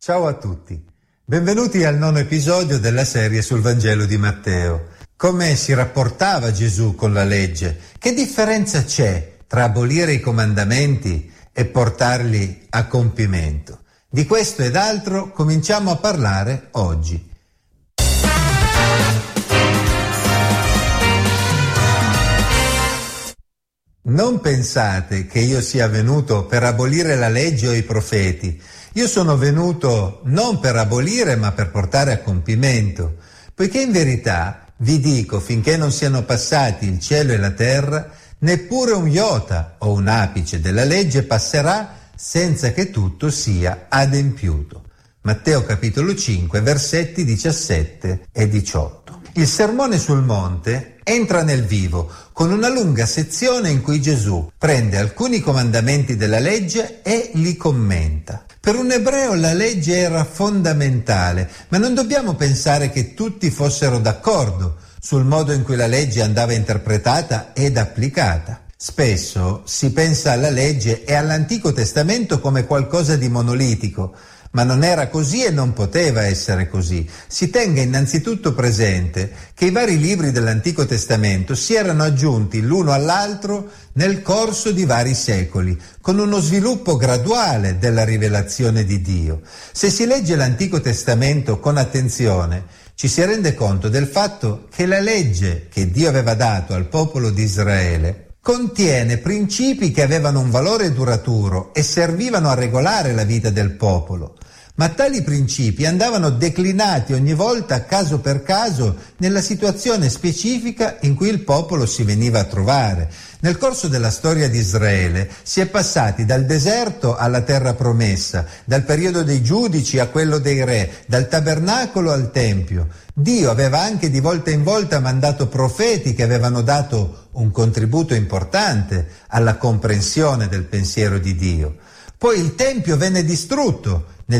Ciao a tutti, benvenuti al 9° episodio della serie sul Vangelo di Matteo. Come si rapportava Gesù con la legge? Che differenza c'è tra abolire i comandamenti e portarli a compimento? Di questo ed altro cominciamo a parlare oggi. Non pensate che io sia venuto per abolire la legge o i profeti. Io sono venuto non per abolire, ma per portare a compimento. Poiché in verità vi dico, finché non siano passati il cielo e la terra, neppure un iota o un apice della legge passerà senza che tutto sia adempiuto. Matteo capitolo 5, versetti 17 e 18. Il Sermone sul Monte entra nel vivo con una lunga sezione in cui Gesù prende alcuni comandamenti della legge e li commenta. Per un ebreo la legge era fondamentale, ma non dobbiamo pensare che tutti fossero d'accordo sul modo in cui la legge andava interpretata ed applicata. Spesso si pensa alla legge e all'Antico Testamento come qualcosa di monolitico, ma non era così e non poteva essere così. Si tenga innanzitutto presente che i vari libri dell'Antico Testamento si erano aggiunti l'uno all'altro nel corso di vari secoli, con uno sviluppo graduale della rivelazione di Dio. Se si legge l'Antico Testamento con attenzione, ci si rende conto del fatto che la legge che Dio aveva dato al popolo di Israele contiene principi che avevano un valore duraturo e servivano a regolare la vita del popolo. Ma tali principi andavano declinati ogni volta caso per caso nella situazione specifica in cui il popolo si veniva a trovare. Nel corso della storia di Israele si è passati dal deserto alla terra promessa, dal periodo dei giudici a quello dei re, dal tabernacolo al tempio. Dio aveva anche di volta in volta mandato profeti che avevano dato un contributo importante alla comprensione del pensiero di Dio. Poi il Tempio venne distrutto nel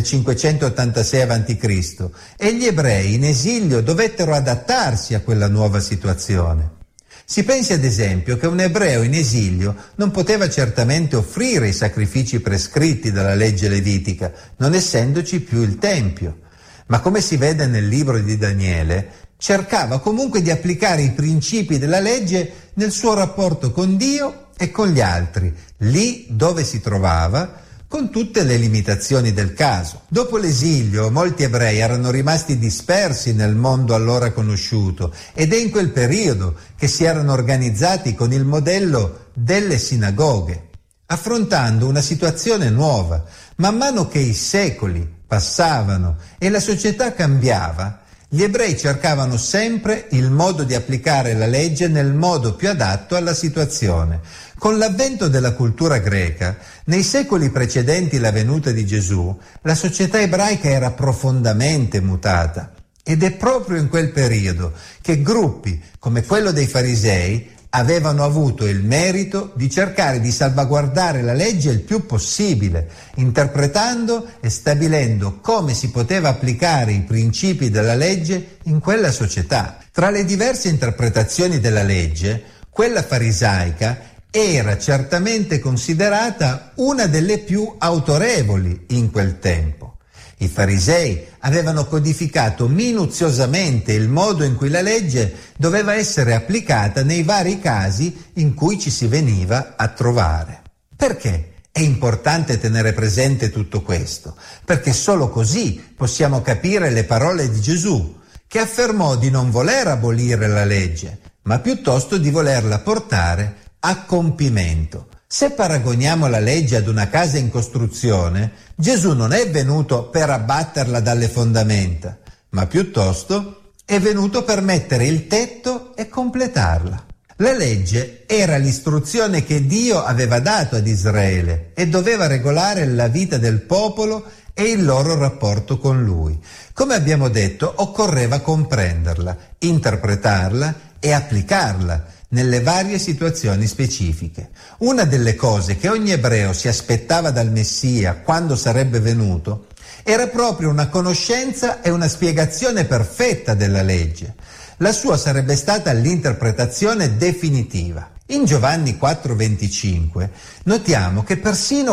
586 a.C. e gli ebrei in esilio dovettero adattarsi a quella nuova situazione. Si pensi ad esempio che un ebreo in esilio non poteva certamente offrire i sacrifici prescritti dalla legge levitica, non essendoci più il Tempio. Ma come si vede nel libro di Daniele, cercava comunque di applicare i principi della legge nel suo rapporto con Dio e con gli altri, lì dove si trovava, con tutte le limitazioni del caso. Dopo l'esilio, molti ebrei erano rimasti dispersi nel mondo allora conosciuto ed è in quel periodo che si erano organizzati con il modello delle sinagoghe, affrontando una situazione nuova. Man mano che i secoli passavano e la società cambiava, gli ebrei cercavano sempre il modo di applicare la legge nel modo più adatto alla situazione. Con l'avvento della cultura greca, nei secoli precedenti la venuta di Gesù, la società ebraica era profondamente mutata. Ed è proprio in quel periodo che gruppi come quello dei farisei avevano avuto il merito di cercare di salvaguardare la legge il più possibile, interpretando e stabilendo come si poteva applicare i principi della legge in quella società. Tra le diverse interpretazioni della legge, quella farisaica era certamente considerata una delle più autorevoli in quel tempo. I farisei avevano codificato minuziosamente il modo in cui la legge doveva essere applicata nei vari casi in cui ci si veniva a trovare. Perché è importante tenere presente tutto questo? Perché solo così possiamo capire le parole di Gesù, che affermò di non voler abolire la legge, ma piuttosto di volerla portare a compimento. Se paragoniamo la legge ad una casa in costruzione, Gesù non è venuto per abbatterla dalle fondamenta, ma piuttosto è venuto per mettere il tetto e completarla. La legge era l'istruzione che Dio aveva dato ad Israele e doveva regolare la vita del popolo e il loro rapporto con Lui. Come abbiamo detto, occorreva comprenderla, interpretarla e applicarla nelle varie situazioni specifiche. Una delle cose che ogni ebreo si aspettava dal Messia quando sarebbe venuto era proprio una conoscenza e una spiegazione perfetta della legge. La sua sarebbe stata l'interpretazione definitiva. In Giovanni 4,25 notiamo che persino